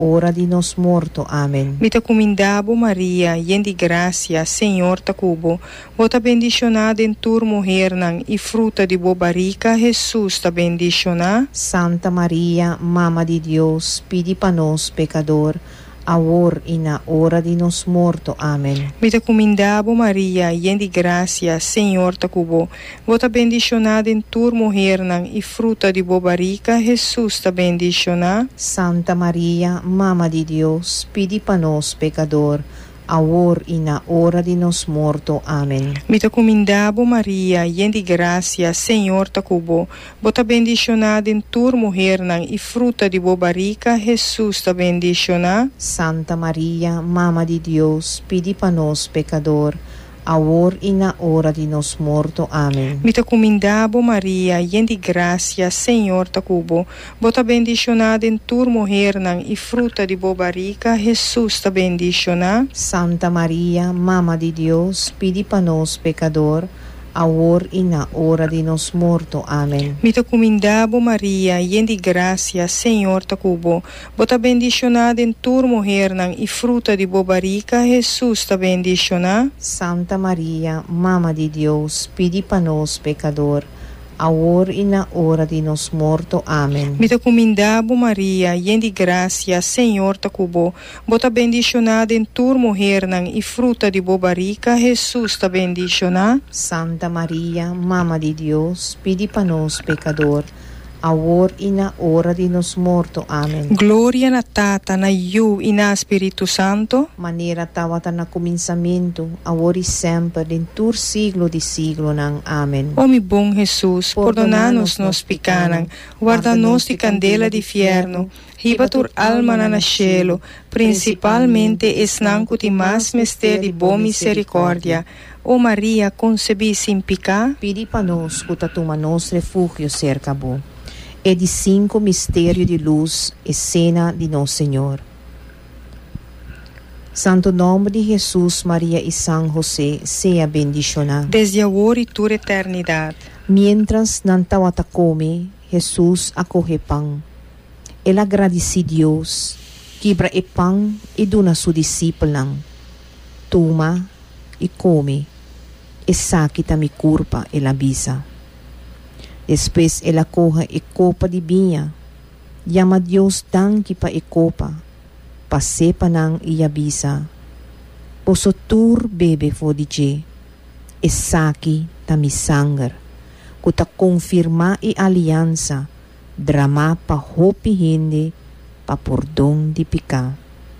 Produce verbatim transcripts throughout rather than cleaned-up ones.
hora de nos morto. Amén. Me te comendabo Maria, yen de gracia, Senhor ta cubo. Vota bendicionada em tur mujer nang, e fruta de bo barriga, Jesus ta bendicionada. Santa Maria, Mama de Deus, pedi para nós, pecador, agora e na hora de nos morto. Amém. Me te comendabo Maria, yen de gracia, Senhor ta cubo. Vota bendicionada em tur mujer nang, e fruta de bo barriga, Jesus ta bendicionada. Santa Maria, Mama de Deus, pedi para nós, pecador, agora e na hora de nos morto. Amém. Me te comendabo Maria, yen de gracia, Senhor ta cubo. Vota bendicionada em tur mujer nang, e fruta de bo barriga, Jesus ta bendicionada. Santa Maria, Mama de Deus, pedi para nós, pecador, agora e na hora de nos morto. Amém. Me te comendabo Maria, yen de gracia, Senhor ta cubo. Vota bendicionada em tur mujer nang, e fruta de bo barriga, Jesus ta bendicionada. Santa Maria, Mama de Deus, pedi para nós, pecador, agora e na hora de nos morto. Amém. Me te comendabo Maria, yen de gracia, Senhor ta cubo. Vota bendicionada em tur mujer nang, e fruta de bo barriga, Jesus ta bendicionada. Santa Maria, Mama de Deus, pedi para nós, pecador, agora e na hora de nos morto. Amém. Me te comendabo Maria, yen de gracia, Senhor ta cubo. Vota bendicionada em tur mujer nang, e fruta de bo barriga, Jesus ta bendicionada. Santa Maria, Mama de Deus, pedi para nós, pecador, agora e na hora de nos morto. Amém. Glória na Tata, na Iu e na Espírito Santo. Maneira tawata na começamento, agora e sempre, em tur siglo de siglo nang. Amém. Ó mi bom Jesus, perdonanos nos picanan, guarda-nos de candela de fierno, riba tur alma na cielo, principalmente esnanco de mais mistério de boa misericórdia. Ó Maria, concebi sem picar, Pedi para nós, que toma nos refúgio cerca bo. É de cinco mistério de luz e cena de Nosso Senhor. Santo nome de Jesus, Maria e São José, seja bendicionado. desde agora e tur eternidade. Mientras nantawata come, Jesus acorre pão. Ele agradece a Deus, quebra o pão e dona a seu discípulo. Toma e come, e saque também curpa e labisa. Depois ela corre e copa de vinha, chama Deus danke para e copa, passe panang e abisa. Posso tur bebe fodice, e saque também sangue, kuta confirma e aliança, drama pa hopi hindi, pa pordong di pika.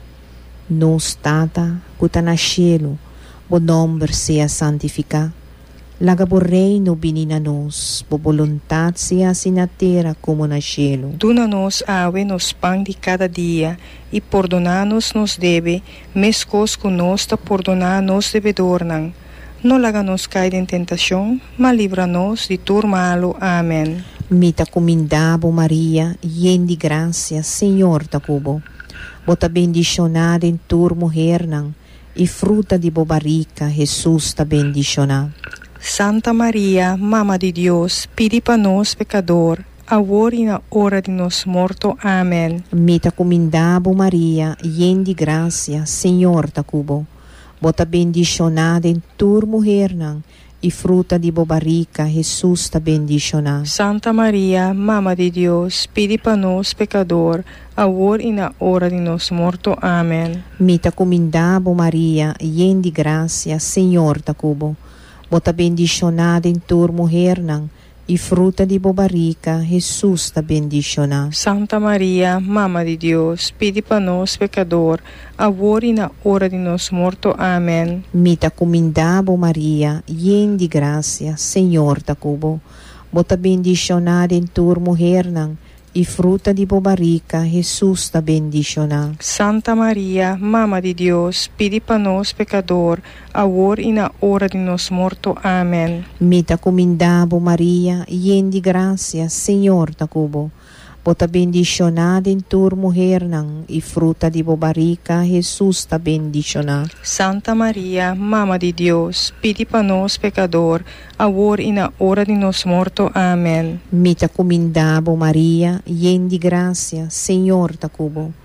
Nos tata, kuta na cielo, o nombre sea santificado. Laga bo reino binina nos, bo voluntad sea assim na terra como na cielo. Duna-nos awe nos pão de cada dia, e perdonar-nos nos deve, mescos conosco perdonar nos devedor não. Não laga-nos cair em tentação, mas livra-nos de tudo malo. Amém. Mita comendabo Maria, yen de graça, Senhor ta cubo. Bota bendicionada em tur mujer não, e fruta de bo barriga, Jesus ta bendicionada. Santa Maria, Mama de Deus, pedi para nós pecador, agora e na hora de nos morto. Amém. Mita comendabo Maria, yen de graça, Senhor ta cubo. Bota bendicionada em tur mujer não, e fruta de bo barriga, Jesus ta bendicionada. Santa Maria, Mama de Deus, pedi para nós pecador, agora e na hora de nos morto. Amém. Mita comendabo Maria, yen de graça, Senhor ta cubo. Bota bendicionada em tur mujer não, e fruta de bo barriga, Jesus ta bendicionada. Santa Maria, Mama de Deus, pedi para nós pecador, agora e na hora de nos morto. Amém. Mita comendabo Maria, yen de graça, Senhor ta cubo. Bota bendicionada em tur mujer não, e fruta de bo barriga, Jesus ta bendicionada. Santa Maria, Mama de Deus, pedi para nós pecador, agora e na hora de nos morto. Amém. Mita comendabo Maria, yen de graça, Senhor ta cubo. Bota bendicionada em tur mujer não, e fruta de bo barriga, Jesus ta bendicionada. Santa Maria, Mama de Deus, pedi para nós pecador, agora e na hora de nos morto. Amém. Mita comendabo Maria, yen de graça, Senhor ta cubo.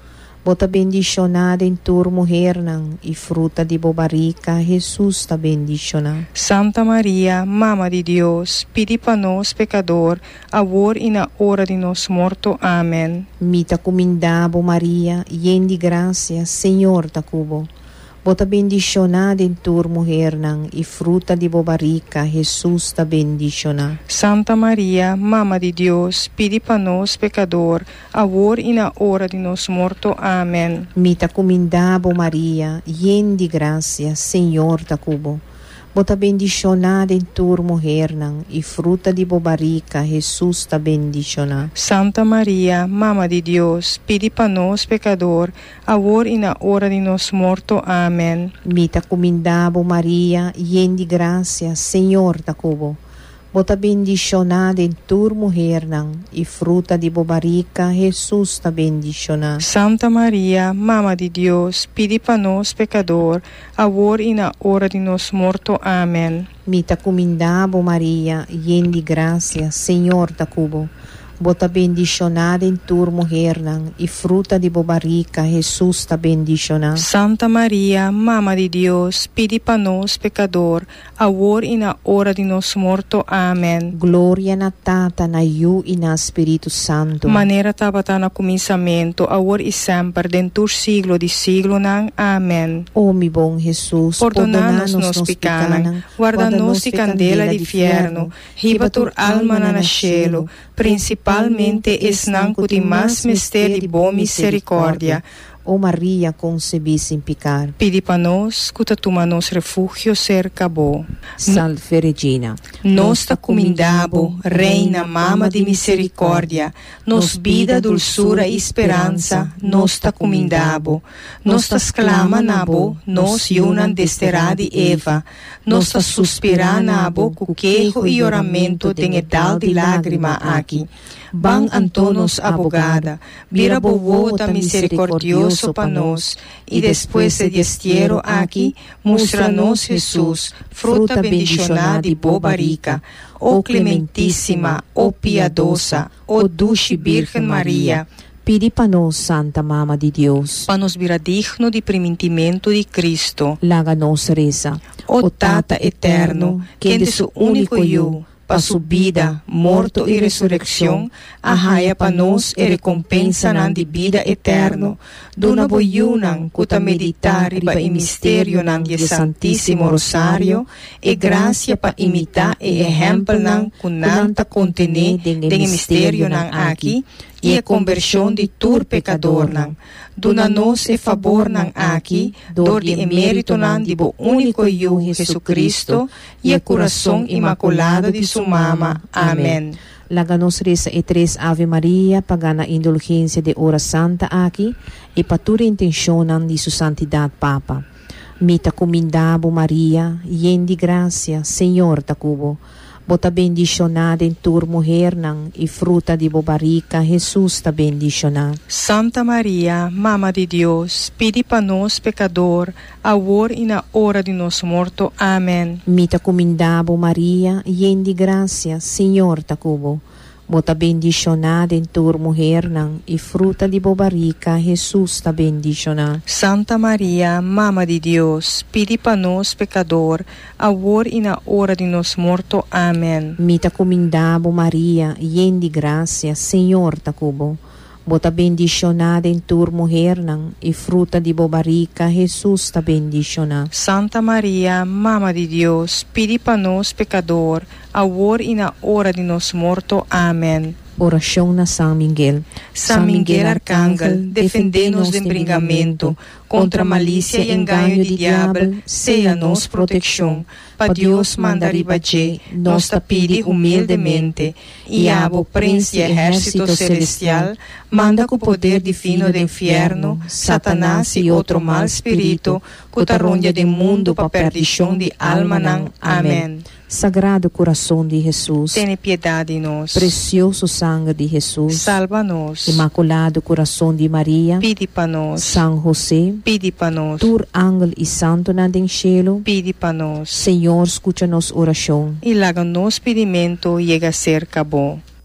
Bota bendicionada em tua mulher nang, e fruta de bobarica, Jesus está bendicionado. Santa Maria, Mama de Deus, pedi para nós, pecador, agora e na hora de nosso morto. Amém. Mita comindabo Maria, yen de graça, Senhor ta cubo. Bota bendicionada em tua mulher nang, e fruta de bobarica, Jesus está bendicionado. Santa Maria, Mama de Deus, pedi para nós, pecador, agora e na hora de nosso morto. Amém. Mita comindabo Maria, yen de graça, Senhor ta cubo. Bota bendicionada em tua mulher nang, e fruta de bobarica, Jesus está bendicionado. Santa Maria, Mama de Deus, pedi para nós, pecador, agora e na hora de nosso morto. Amém. Mita comindabo Maria, yen de graça, Senhor ta cubo. Bota bendicionada em tua mulher nang, e fruta de bobarica, Jesus está bendicionado. Santa Maria, Mama de Deus, pedi para nós, pecador, agora e na hora de nosso morto. Amém. Mita comindabo Maria, yen de graça, Senhor ta cubo. Bota bendicionada em tua mulher nang, e fruta de bobarica, Jesus está bendicionado. Santa Maria, Mama de Deus, pedi para nós, pecador, agora e na hora de nosso morto. Amém. Glória na Tata, na Iu e na Espírito Santo. Maneira tabata na começamento, agora e sempre, dentro do siglo de siglo nang. Amém. Oh, mi bom Jesus, Perdona-nos nos picanang, guarda-nos de candela de fierno, ribatur alma na cielo, principalmente esnanco de mais mistério de boa misericórdia. Oh Maria, concebi sem pecar. Pedi para nós, cuta tuma nos refúgio cerca bo. Salve Regina. Nos ta comindabo, Reina, Mama de misericórdia, nos vida, dulçura e esperança, nos ta comindabo. Nos ta exclama nabo, nos yunan desterá de Eva, nos ta suspira nabo, cuquejo e oramento tem edal de lágrima aqui. Ban Antonos abogada, vira bovota misericordioso para nós, e depois de destierro aqui, mostra-nos Jesus, fruta bendicionada e bobarica, ó clementíssima, ó piedosa, ó dulce Virgem Maria, Pedi para nós, Santa Mama de Deus, para nos vira digno de primitimento de Cristo. laga nos reza. Ó Tata eterno, quem de seu único eu, para sua vida, morto e ressurreição, arraia para nós e recompensa nan de vida eterno. Dona boiunan, cuta meditar e para o mistério nan de Santíssimo Rosário, e graça para imitar e exemplo nan kunanta contener de mistério nan aqui, e a conversão de tur pecador nan. Dona nos e favor nan aqui, dor de emérito nan de bo único eu Jesucristo, e a coração imaculado de sua mama. Amém. Laga nos reza e três Ave Maria, pagana indulgência de hora santa aqui, e patura intencionam de sua santidade Papa. Mita comindabo Maria, yen de graça, Senhor ta cubo. Bota bendicionada em tua mulher nang, e fruta de bobarica, Jesus está bendicionado. Santa Maria, Mama de Deus, pedi para nós, pecador, agora e na hora de nosso morto. Amém. Mita comindabo Maria, yen de graça, Senhor ta cubo. Bota bendicionada em tua mulher nang, e fruta de bobarica, Jesus está bendicionado. Santa Maria, Mama de Deus, pedi para nós, pecador, agora e na hora de nosso morto. Amém. Mita comindabo Maria, yen de graça, Senhor ta cubo. Bota bendicionada em tua mulher nang, e fruta de bobarica, Jesus está bendicionado. Santa Maria, Mama de Deus, pedi para nós, pecador, agora e na hora de nosso morto. Amém. Oração na São Miguel. São Miguel Arcángel, defendei-nos do embriagamento, contra a malícia e engano do diabo, seja nos proteção. Para Deus mandar ibaje, nos pedi humildemente, e abo príncipe exército celestial, manda com o poder divino do inferno, Satanás e outro mal espírito, cutarronha do mundo para perdição de alma nan. Amém. Sagrado coração de Jesus, Tenha piedade de nós. precioso sangue de Jesus, Salva-nos. imaculado coração de Maria, Pede para nós. São José, Pede para nós. tur ángel e santo na den cielo, Pede para nós. Senhor, escuta nos oração. E laga nos pedimento chega a ser cabo.